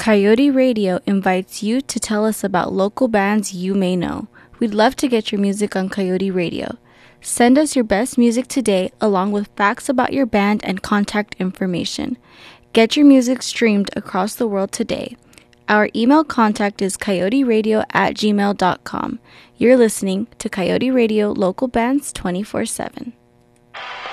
Coyote Radio invites you to tell us about local bands you may know. We'd love to get your music on Coyote Radio. Send us your best music today along with facts about your band and contact information. Get your music streamed across the world today. Our email contact is coyoteradio@gmail.com. You're listening to Coyote Radio Local Bands 24/7.